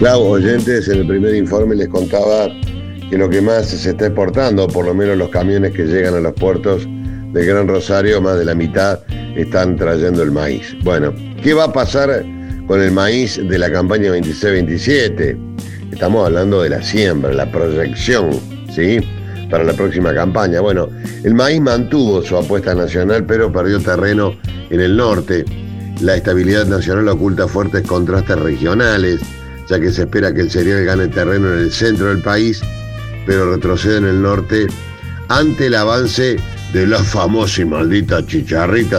Claro, oyentes, en el primer informe les contaba que lo que más se está exportando, por lo menos los camiones que llegan a los puertos de Gran Rosario, más de la mitad están trayendo el maíz. Bueno, ¿qué va a pasar con el maíz de la campaña 26-27? Estamos hablando de la siembra, la proyección, ¿sí?, para la próxima campaña. Bueno, el maíz mantuvo su apuesta nacional, pero perdió terreno en el norte. La estabilidad nacional oculta fuertes contrastes regionales, ya que se espera que el cereal gane terreno en el centro del país, pero retrocede en el norte ante el avance de la famosa y maldita chicharrita